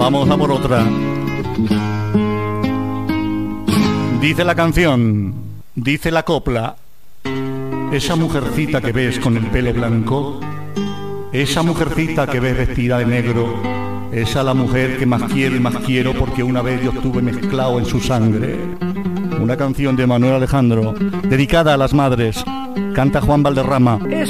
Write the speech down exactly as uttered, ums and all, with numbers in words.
Vamos a por otra. Dice la canción, dice la copla, esa mujercita que ves con el pelo blanco, esa mujercita que ves vestida de negro, esa la mujer que más quiero y más quiero porque una vez yo estuve mezclado en su sangre. Una canción de Manuel Alejandro, dedicada a las madres. Canta Juan Valderrama.